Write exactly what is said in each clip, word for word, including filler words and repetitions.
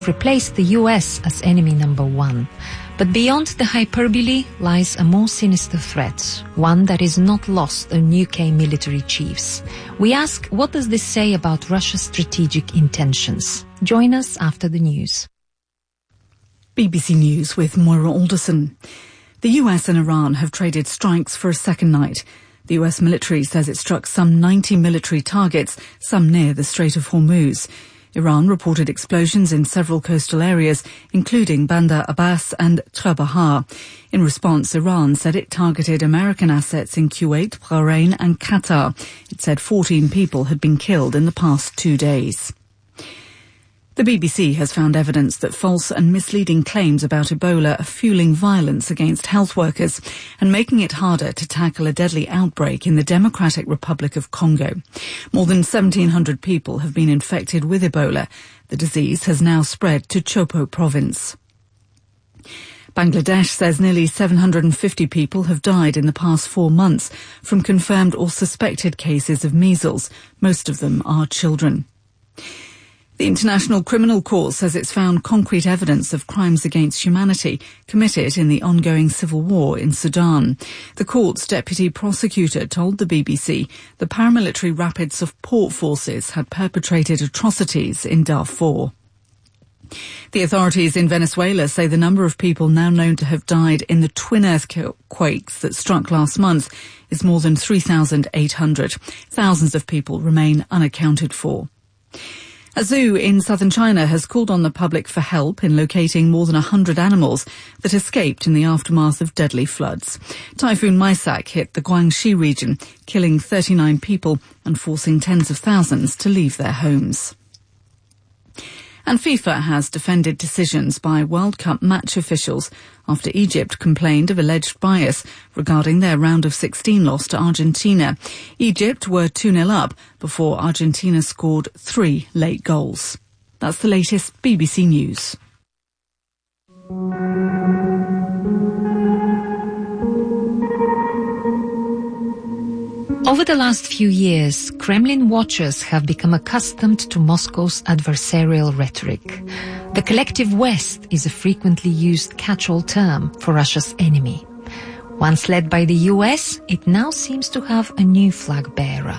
replaced the U S as enemy number one. But beyond the hyperbole lies a more sinister threat, one that is not lost on U K military chiefs. We ask, what does this say about Russia's strategic intentions? Join us after the news. B B C News with Moira Alderson. The U S and Iran have traded strikes for a second night. The U S military says it struck some ninety military targets, some near the Strait of Hormuz. Iran reported explosions in several coastal areas, including Bandar Abbas and Chabahar. In response, Iran said it targeted American assets in Kuwait, Bahrain and Qatar. It said fourteen people had been killed in the past two days. The B B C has found evidence that false and misleading claims about Ebola are fueling violence against health workers and making it harder to tackle a deadly outbreak in the Democratic Republic of Congo. More than seventeen hundred people have been infected with Ebola. The disease has now spread to Chopo province. Bangladesh says nearly seven hundred fifty people have died in the past four months from confirmed or suspected cases of measles. Most of them are children. The International Criminal Court says it's found concrete evidence of crimes against humanity committed in the ongoing civil war in Sudan. The court's deputy prosecutor told the B B C the paramilitary rapid support forces had perpetrated atrocities in Darfur. The authorities in Venezuela say the number of people now known to have died in the twin earthquakes that struck last month is more than three thousand eight hundred. Thousands of people remain unaccounted for. A zoo in southern China has called on the public for help in locating more than one hundred animals that escaped in the aftermath of deadly floods. Typhoon Maisak hit the Guangxi region, killing thirty-nine people and forcing tens of thousands to leave their homes. And FIFA has defended decisions by World Cup match officials after Egypt complained of alleged bias regarding their round of sixteen loss to Argentina. Egypt were two nil up before Argentina scored three late goals. That's the latest B B C News. Over the last few years, Kremlin watchers have become accustomed to Moscow's adversarial rhetoric. The collective West is a frequently used catch-all term for Russia's enemy. Once led by the U S, it now seems to have a new flag bearer.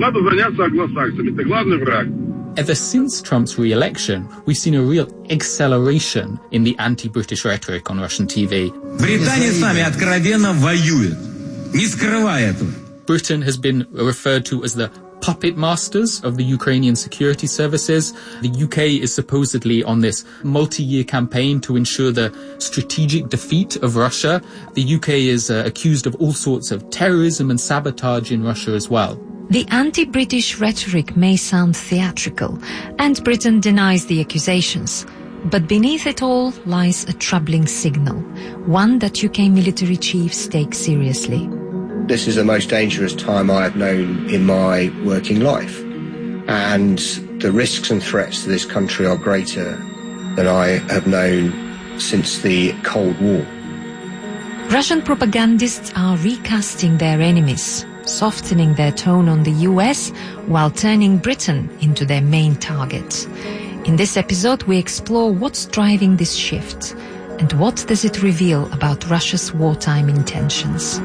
Ever since Trump's re-election, we've seen a real acceleration in the anti-British rhetoric on Russian T V. Британия с нами откровенно воюет, не скрывая этого. Britain has been referred to as the puppet masters of the Ukrainian security services. The U K is supposedly on this multi-year campaign to ensure the strategic defeat of Russia. The U K is uh, accused of all sorts of terrorism and sabotage in Russia as well. The anti-British rhetoric may sound theatrical, and Britain denies the accusations. But beneath it all lies a troubling signal, one that U K military chiefs take seriously. This is the most dangerous time I have known in my working life, and the risks and threats to this country are greater than I have known since the Cold War. Russian propagandists are recasting their enemies, softening their tone on the U S while turning Britain into their main target. In this episode, we explore what's driving this shift and what does it reveal about Russia's wartime intentions.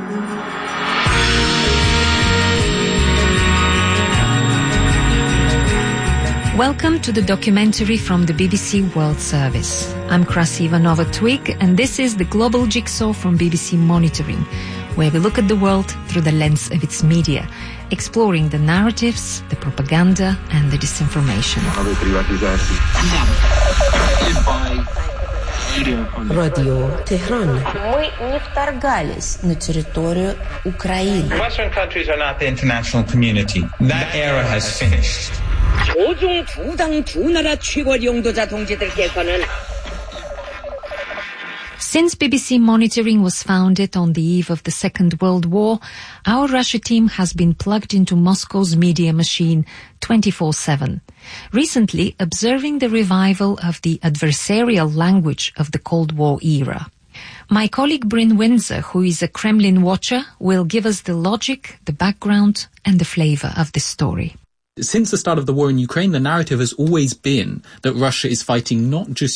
Welcome to the documentary from the B B C World Service. I'm Krasiva Nova-Twig, and this is the Global Jigsaw from B B C Monitoring, where we look at the world through the lens of its media, exploring the narratives, the propaganda and the disinformation. Radio Tehran. Мы не вторгались на территорию Украины. Western countries are not the international community. That era has finished. Since B B C Monitoring was founded on the eve of the Second World War, our Russia team has been plugged into Moscow's media machine twenty-four seven. Recently, observing the revival of the adversarial language of the Cold War era. My colleague Bryn Windsor, who is a Kremlin watcher, will give us the logic, the background and the flavor of this story. Since the start of the war in Ukraine, the narrative has always been that Russia is fighting not just